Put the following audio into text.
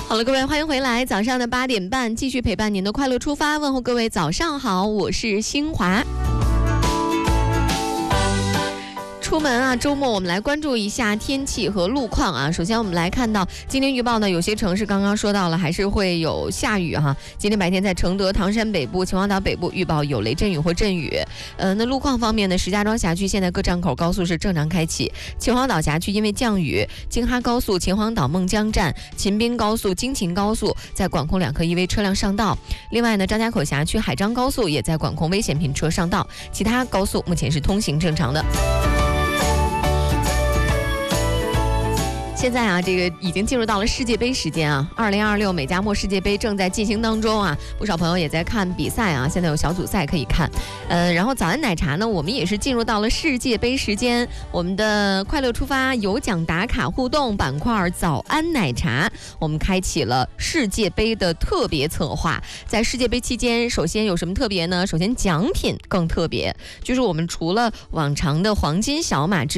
好了，各位欢迎回来，早上的8点半继续陪伴您的快乐出发，问候各位早上好，我是新华。出门啊，周末我们来关注一下天气和路况啊。首先我们来看到今天预报呢，有些城市刚刚说到了还是会有下雨哈。今天白天在承德、唐山北部、秦皇岛北部预报有雷阵雨或阵雨。那路况方面呢，石家庄辖区现在各站口高速是正常开启，秦皇岛辖区因为降雨，京哈高速秦皇岛孟江站、秦滨高速、京秦高速在管控2颗1V车辆上道。另外呢，张家口辖区海张高速也在管控危险品车上道，其他高速目前是通行正常的。现在啊，这个已经进入到了世界杯时间啊，2026美加墨世界杯正在进行当中啊，不少朋友也在看比赛啊，现在有小组赛可以看。然后早安奶茶呢，我们也是进入到了世界杯时间，我们的快乐出发有奖打卡互动板块早安奶茶，我们开启了世界杯的特别策划。在世界杯期间，首先有什么特别呢？首先奖品更特别，就是我们除了往常的黄金小马之